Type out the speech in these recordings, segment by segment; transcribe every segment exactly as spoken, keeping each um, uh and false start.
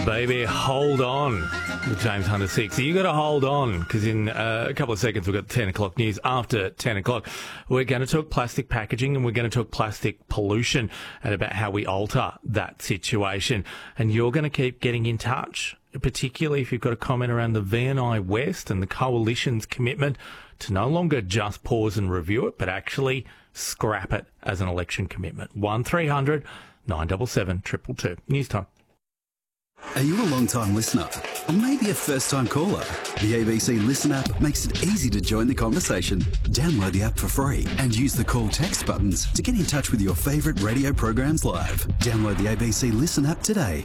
baby. Hold on with James Hunter six. You got to hold on, because in uh, a couple of seconds we've got ten o'clock news. After ten o'clock, we're going to talk plastic packaging and we're going to talk plastic pollution and about how we alter that situation. And you're going to keep getting in touch, particularly if you've got a comment around the V and I West and the Coalition's commitment to no longer just pause and review it, but actually scrap it as an election commitment. one three hundred nine seven seven, two two two. News time. Are you a long-time listener? Or maybe a first-time caller? The A B C Listen app makes it easy to join the conversation. Download the app for free and use the call text buttons to get in touch with your favourite radio programs live. Download the A B C Listen app today.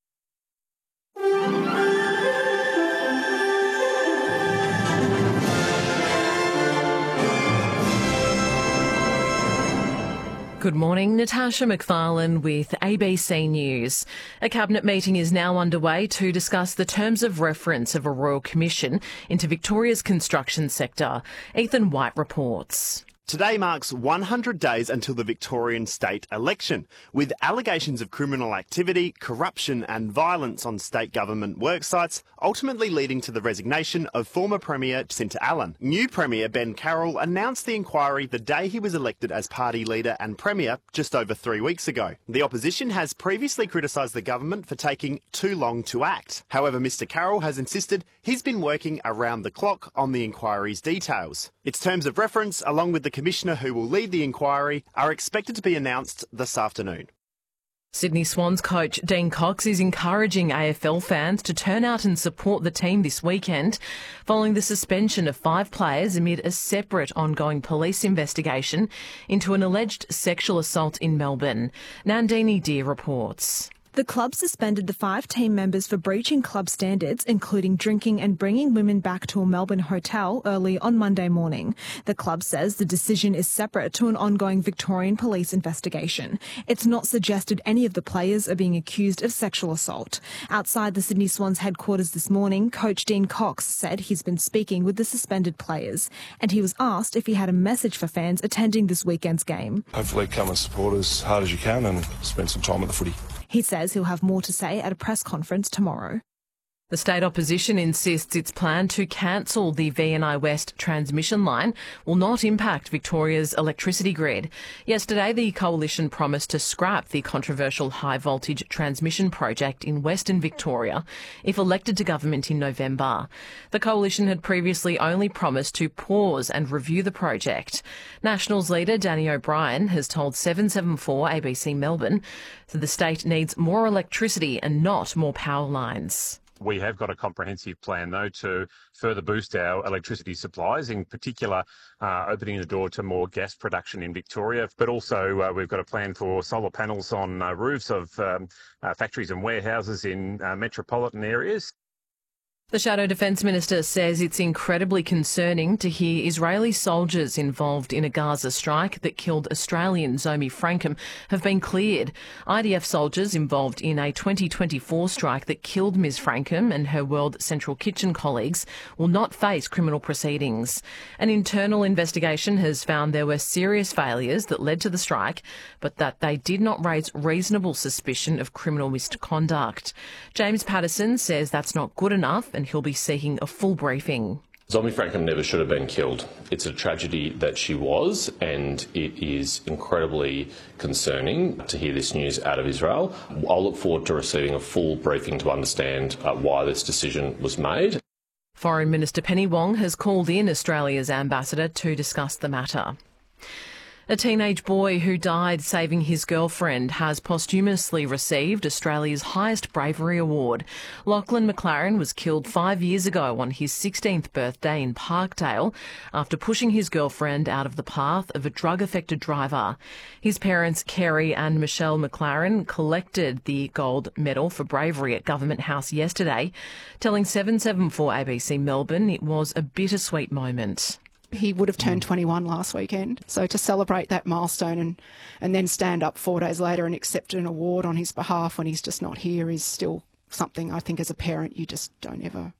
Good morning, Natasha McFarlane with A B C News. A cabinet meeting is now underway to discuss the terms of reference of a royal commission into Victoria's construction sector. Ethan White reports. Today marks one hundred days until the Victorian state election, with allegations of criminal activity, corruption and violence on state government worksites ultimately leading to the resignation of former Premier Jacinta Allan. New Premier Ben Carroll announced the inquiry the day he was elected as party leader and Premier just over three weeks ago. The opposition has previously criticised the government for taking too long to act. However, Mr Carroll has insisted he's been working around the clock on the inquiry's details. Its terms of reference, along with the Commissioner who will lead the inquiry, are expected to be announced this afternoon. Sydney Swans coach Dean Cox is encouraging A F L fans to turn out and support the team this weekend following the suspension of five players amid a separate ongoing police investigation into an alleged sexual assault in Melbourne. Nandini Deer reports. The club suspended the five team members for breaching club standards, including drinking and bringing women back to a Melbourne hotel early on Monday morning. The club says the decision is separate to an ongoing Victorian police investigation. It's not suggested any of the players are being accused of sexual assault. Outside the Sydney Swans headquarters this morning, coach Dean Cox said he's been speaking with the suspended players, and he was asked if he had a message for fans attending this weekend's game. Hopefully come and support as hard as you can and spend some time at the footy. He says he'll have more to say at a press conference tomorrow. The state opposition insists its plan to cancel the V and I West transmission line will not impact Victoria's electricity grid. Yesterday, the Coalition promised to scrap the controversial high-voltage transmission project in Western Victoria if elected to government in November. The Coalition had previously only promised to pause and review the project. Nationals leader Danny O'Brien has told seven seven four A B C Melbourne that the state needs more electricity and not more power lines. We have got a comprehensive plan, though, to further boost our electricity supplies, in particular uh, opening the door to more gas production in Victoria. But also uh, we've got a plan for solar panels on uh, roofs of um, uh, factories and warehouses in uh, metropolitan areas. The Shadow Defence Minister says it's incredibly concerning to hear Israeli soldiers involved in a Gaza strike that killed Australian Zomi Frankham have been cleared. I D F soldiers involved in a twenty twenty-four strike that killed Miz Frankham and her World Central Kitchen colleagues will not face criminal proceedings. An internal investigation has found there were serious failures that led to the strike, but that they did not raise reasonable suspicion of criminal misconduct. James Patterson says that's not good enough, and he'll be seeking a full briefing. Zomi Frankham never should have been killed. It's a tragedy that she was, and it is incredibly concerning to hear this news out of Israel. I'll look forward to receiving a full briefing to understand uh, why this decision was made. Foreign Minister Penny Wong has called in Australia's ambassador to discuss the matter. A teenage boy who died saving his girlfriend has posthumously received Australia's highest bravery award. Lachlan McLaren was killed five years ago on his sixteenth birthday in Parkdale after pushing his girlfriend out of the path of a drug-affected driver. His parents, Kerry and Michelle McLaren, collected the gold medal for bravery at Government House yesterday, telling seven seven four A B C Melbourne it was a bittersweet moment. He would have turned twenty-one last weekend. So to celebrate that milestone and, and then stand up four days later and accept an award on his behalf when he's just not here is still something I think as a parent you just don't ever